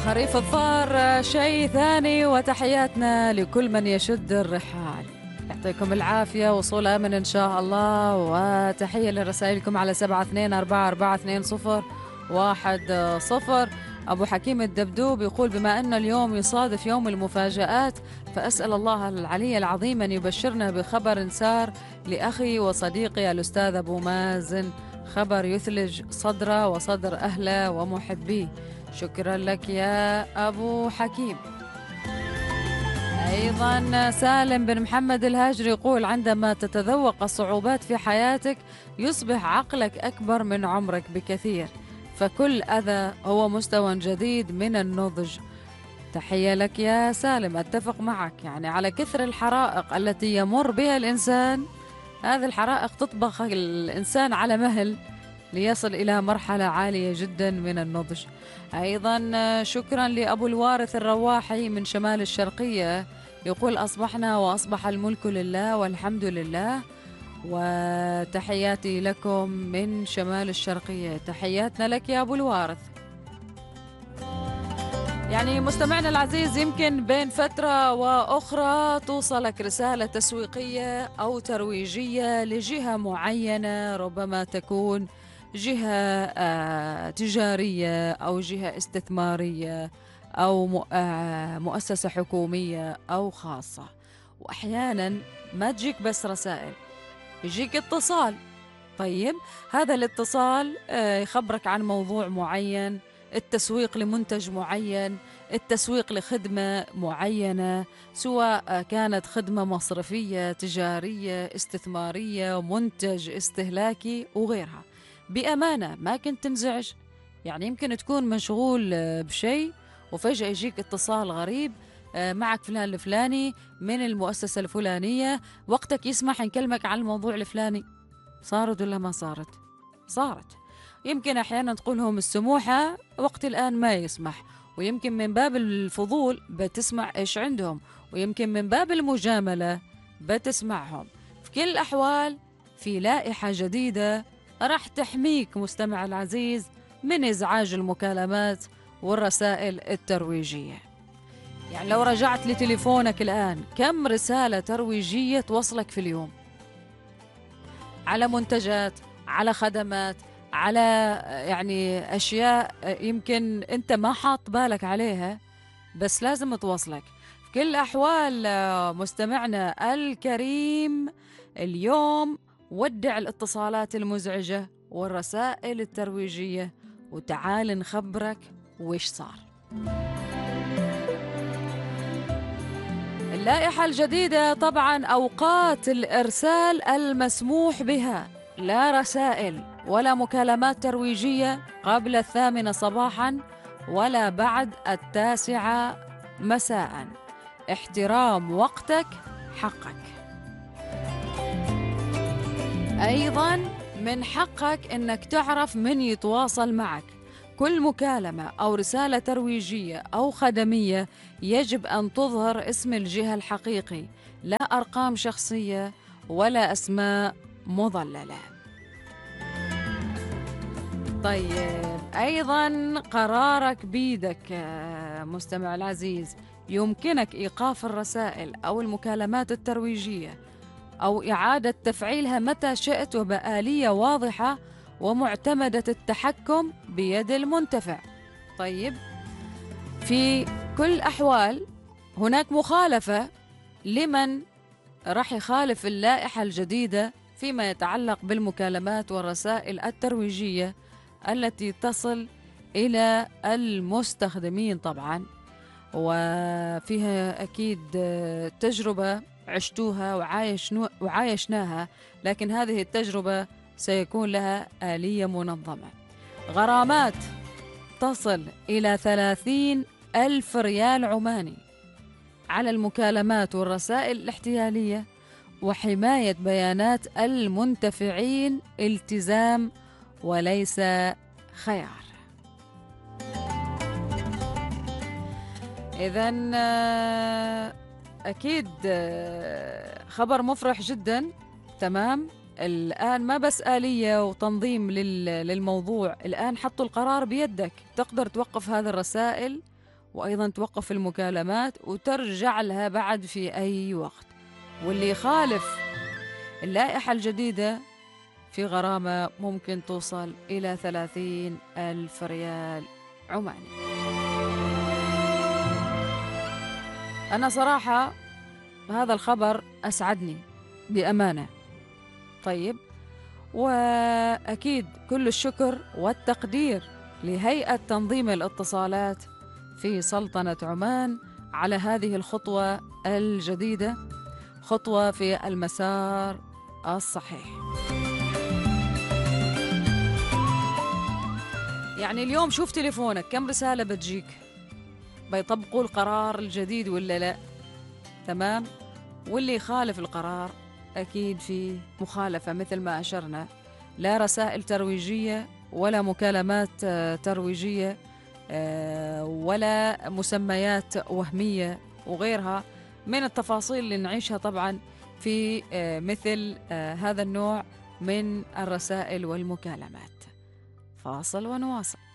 خريف الظهر شيء ثاني، وتحياتنا لكل من يشد الرحال. يعطيكم العافية، وصول آمن إن شاء الله. وتحية لرسائلكم على 72442010. أبو حكيم الدبدوب يقول: بما أن اليوم يصادف يوم المفاجآت، فأسأل الله العلي العظيم أن يبشرنا بخبر سار لأخي وصديقي الأستاذ أبو مازن، خبر يثلج صدره وصدر أهله ومحبيه. شكرا لك يا أبو حكيم. أيضا سالم بن محمد الهاجري يقول: عندما تتذوق الصعوبات في حياتك يصبح عقلك أكبر من عمرك بكثير، فكل أذى هو مستوى جديد من النضج. تحية لك يا سالم، أتفق معك. يعني على كثر الحرائق التي يمر بها الإنسان، هذه الحرائق تطبخ الإنسان على مهل ليصل إلى مرحلة عالية جدا من النضج. أيضا شكرا لأبو الوارث الرواحي من شمال الشرقية، يقول: أصبحنا وأصبح الملك لله والحمد لله. وتحياتي لكم من شمال الشرقية. تحياتنا لك يا أبو الوارث. يعني مستمعنا العزيز، يمكن بين فترة وأخرى توصلك رسالة تسويقية أو ترويجية لجهة معينة، ربما تكون جهة تجارية أو جهة استثمارية أو مؤسسة حكومية أو خاصة. وأحيانا ما تجيك بس رسائل، يجيك اتصال. طيب، هذا الاتصال يخبرك عن موضوع معين، التسويق لمنتج معين، التسويق لخدمة معينة، سواء كانت خدمة مصرفية، تجارية، استثمارية، منتج استهلاكي وغيرها. بأمانة ما كنت تنزعج. يعني يمكن تكون مشغول بشيء وفجأة يجيك اتصال غريب: معك فلان الفلاني من المؤسسة الفلانية، وقتك يسمح نكلمك عن الموضوع الفلاني. صارت ولا ما صارت؟ صارت. يمكن أحيانا تقولهم السموحة وقت الآن ما يسمح، ويمكن من باب الفضول بتسمع إيش عندهم، ويمكن من باب المجاملة بتسمعهم. في كل الأحوال في لائحة جديدة راح تحميك مستمع العزيز من إزعاج المكالمات والرسائل الترويجية. يعني لو رجعت لتليفونك الآن، كم رسالة ترويجية توصلك في اليوم على منتجات، على خدمات، على يعني أشياء يمكن أنت ما حاط بالك عليها بس لازم توصلك. في كل الأحوال مستمعنا الكريم، اليوم ودع الاتصالات المزعجة والرسائل الترويجية، وتعال نخبرك وش صار. اللائحة الجديدة طبعا أوقات الإرسال المسموح بها: لا رسائل ولا مكالمات ترويجية قبل 8 صباحا ولا بعد 9 مساء. احترام وقتك حقك. أيضا من حقك أنك تعرف من يتواصل معك. كل مكالمة أو رسالة ترويجية أو خدمية يجب أن تظهر اسم الجهة الحقيقي، لا أرقام شخصية ولا أسماء مضللة. طيب، أيضا قرارك بيدك مستمع العزيز. يمكنك إيقاف الرسائل أو المكالمات الترويجية أو إعادة تفعيلها متى شئت وبآلية واضحة ومعتمدة التحكم بيد المنتفع. طيب، في كل الأحوال هناك مخالفة لمن راح يخالف اللائحة الجديدة فيما يتعلق بالمكالمات والرسائل الترويجية التي تصل إلى المستخدمين طبعا، وفيها أكيد تجربة عشتوها وعايشناها، لكن هذه التجربة سيكون لها آلية منظمة. غرامات تصل إلى 30,000 ريال عماني على المكالمات والرسائل الاحتيالية، وحماية بيانات المنتفعين التزام وليس خيار. إذن أكيد خبر مفرح جدا. تمام، الآن ما بس آلية وتنظيم للموضوع، الآن حطوا القرار بيدك، تقدر توقف هذه الرسائل وأيضا توقف المكالمات وترجع لها بعد في أي وقت. واللي يخالف اللائحة الجديدة في غرامة ممكن توصل إلى 30,000 ريال عماني. أنا صراحة هذا الخبر أسعدني بأمانة. طيب، وأكيد كل الشكر والتقدير لهيئة تنظيم الاتصالات في سلطنة عمان على هذه الخطوة الجديدة، خطوة في المسار الصحيح. يعني اليوم شوف تليفونك كم رسالة بتجيك، بيطبقوا القرار الجديد ولا لا؟ تمام. واللي يخالف القرار أكيد في مخالفة مثل ما أشرنا، لا رسائل ترويجية ولا مكالمات ترويجية ولا مسميات وهمية وغيرها من التفاصيل اللي نعيشها طبعا في مثل هذا النوع من الرسائل والمكالمات. فاصل ونواصل.